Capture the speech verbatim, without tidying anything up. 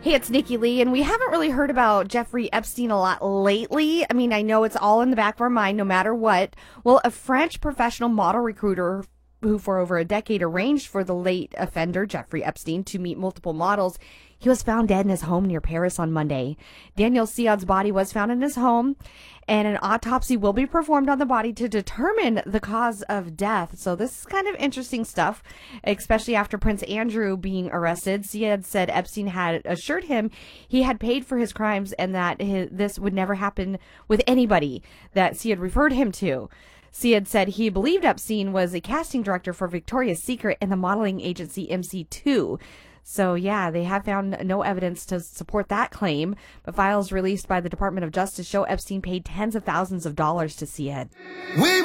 Hey, it's Nikki Lee, and we haven't really heard about Jeffrey Epstein a lot lately. I mean, I know it's all in the back of our mind no matter what. Well, a French professional model recruiter who for over a decade arranged for the late offender, Jeffrey Epstein, to meet multiple models, he was found dead in his home near Paris on Monday. Daniel Siod's body was found in his home, and an autopsy will be performed on the body to determine the cause of death. So this is kind of interesting stuff, especially after Prince Andrew being arrested. Siod said Epstein had assured him he had paid for his crimes and that his, this would never happen with anybody that Siod referred him to. Siod said he believed Epstein was a casting director for Victoria's Secret and the modeling agency M C two. So, yeah, they have found no evidence to support that claim, but files released by the Department of Justice show Epstein paid tens of thousands of dollars to Siod. We